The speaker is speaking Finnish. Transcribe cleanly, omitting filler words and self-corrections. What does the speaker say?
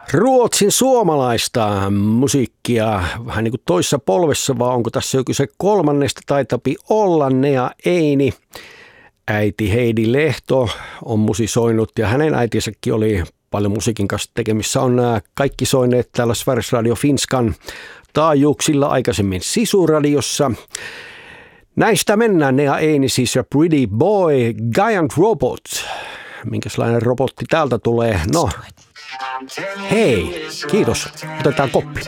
Ruotsin suomalaista musiikkia vähän niin kuin toissa polvessa, vaan onko tässä joku se kolmannesta, taitapi olla Nea Eini. Äiti Heidi Lehto on musisoinut ja hänen äitinsäkin oli paljon musiikin kanssa tekemissä. On nämä kaikki soineet täällä Sveriges Radio Finskan taajuuksilla, aikaisemmin Sisu-radiossa. Näistä mennään. Nea Eini siis ja Pretty Boy, Giant Robot. Minkälainen robotti täältä tulee? No, hei, kiitos. Otetaan koppi.